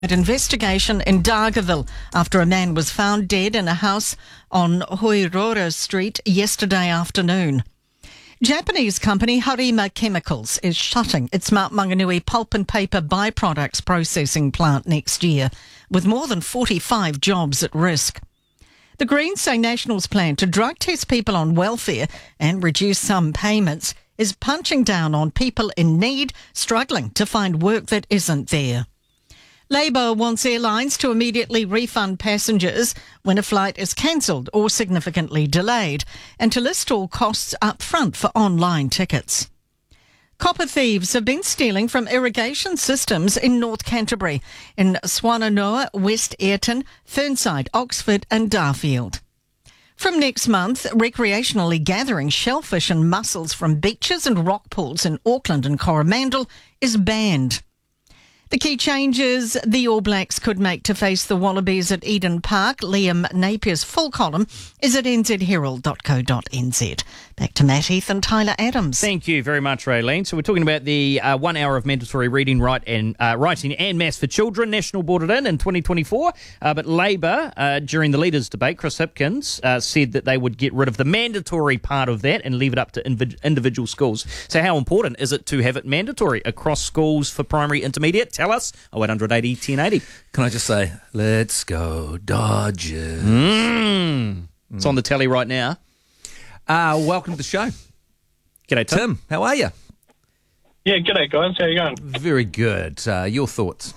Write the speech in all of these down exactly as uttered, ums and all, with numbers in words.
An investigation in Dargaville after a man was found dead in a house on Hoirora Street yesterday afternoon. Japanese company Harima Chemicals is shutting its Mount Maunganui pulp and paper byproducts processing plant next year, with more than forty-five jobs at risk. The Greens say National's plan to drug test people on welfare and reduce some payments is punching down on people in need, struggling to find work that isn't there. Labour wants airlines to immediately refund passengers when a flight is cancelled or significantly delayed, and to list all costs up front for online tickets. Copper thieves have been stealing from irrigation systems in North Canterbury, in Swannanoa, West Ayrton, Fernside, Oxford and Darfield. From next month, recreationally gathering shellfish and mussels from beaches and rock pools in Auckland and Coromandel is banned. The key changes the All Blacks could make to face the Wallabies at Eden Park. Liam Napier's full column is at n z herald dot co dot n z. Back to Matt Heath and Tyler Adams. Thank you very much, Raylene. So we're talking about the uh, one hour of mandatory reading, write and uh, writing and maths for children. National brought it in in twenty twenty-four, uh, but Labour, uh, during the leaders' debate, Chris Hipkins, uh, said that they would get rid of the mandatory part of that and leave it up to inv- individual schools. So how important is it to have it mandatory across schools for primary, intermediate? Tell us. oh eight hundred eighty, ten eighty. Can I just say, let's go Dodgers. Mm. It's on the telly right now. Uh, welcome to the show. G'day, Tim. Tim, how are you? Yeah, g'day guys, how you going? Very good. Uh, your thoughts?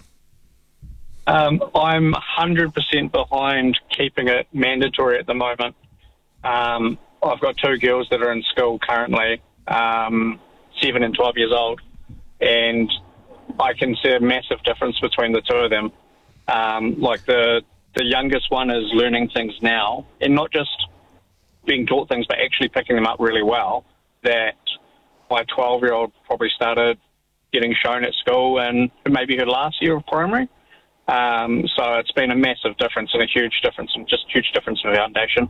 Um, I'm one hundred percent behind keeping it mandatory at the moment. Um, I've got two girls that are in school currently, um, seven and twelve years old, and I can see a massive difference between the two of them. Um, like the the youngest one is learning things now, and not just being taught things, but actually picking them up really well, that my twelve-year-old probably started getting shown at school and maybe her last year of primary. Um, so it's been a massive difference and a huge difference, and just huge difference in the foundation.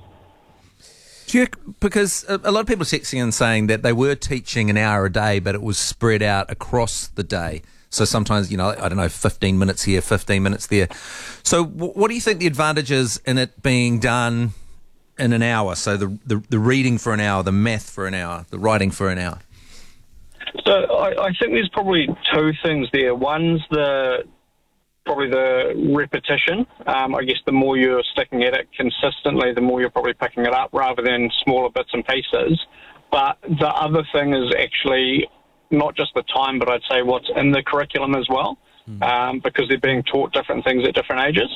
Do you, because a, a lot of people are texting and saying that they were teaching an hour a day, but it was spread out across the day. So sometimes, you know, I don't know, fifteen minutes here, fifteen minutes there. So w- what do you think the advantage is in it being done in an hour? So the, the the reading for an hour, the math for an hour, the writing for an hour. So I, I think there's probably two things there. One's the probably the repetition. Um, I guess the more you're sticking at it consistently, the more you're probably picking it up rather than smaller bits and pieces. But the other thing is actually not just the time, but I'd say what's in the curriculum as well, mm. um, because they're being taught different things at different ages.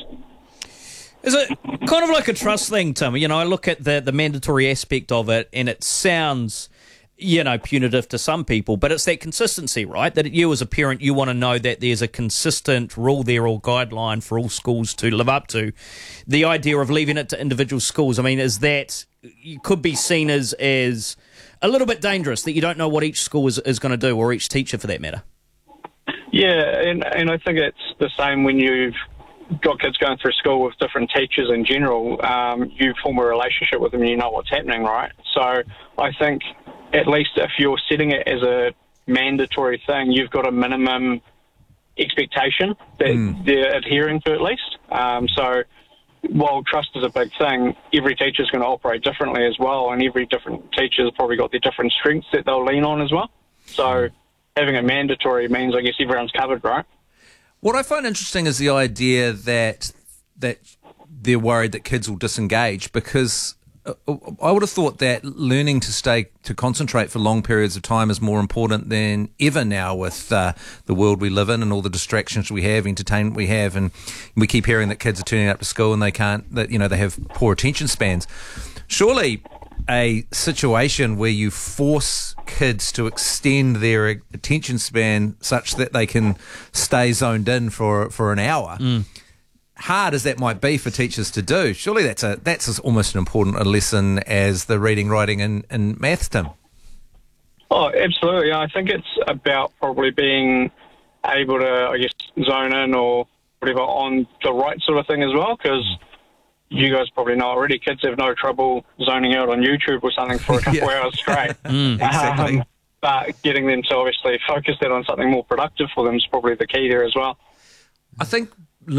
Is it kind of like a trust thing, Tim? You know, I look at the, the mandatory aspect of it and it sounds, you know, punitive to some people, but it's that consistency, right? That you as a parent, you want to know that there's a consistent rule there or guideline for all schools to live up to. The idea of leaving it to individual schools, I mean, is that you could be seen as as a little bit dangerous, that you don't know what each school is, is going to do, or each teacher for that matter. Yeah, and, and I think it's the same when you've got kids going through school with different teachers in general. Um, you form a relationship with them and you know what's happening, right? So I think at least if you're setting it as a mandatory thing, you've got a minimum expectation that mm. they're adhering to at least. Um, so while trust is a big thing, every teacher's going to operate differently as well, and every different teacher's probably got their different strengths that they'll lean on as well. So having it mandatory means, I guess, everyone's covered, right? What I find interesting is the idea that that they're worried that kids will disengage, because I would have thought that learning to stay, to concentrate for long periods of time is more important than ever now with uh, the world we live in and all the distractions we have, entertainment we have, and we keep hearing that kids are turning up to school and they can't, that, you know, they have poor attention spans. Surely a situation where you force kids to extend their attention span such that they can stay zoned in for for an hour, mm. hard as that might be for teachers to do, surely that's a that's as almost an important a lesson as the reading, writing and, and maths, Tim. Oh, absolutely. I think it's about probably being able to, I guess, zone in or whatever on the right sort of thing as well, because you guys probably know already, kids have no trouble zoning out on YouTube or something for a couple yeah. hours straight. mm, exactly. Um, but getting them to obviously focus that on something more productive for them is probably the key there as well. I think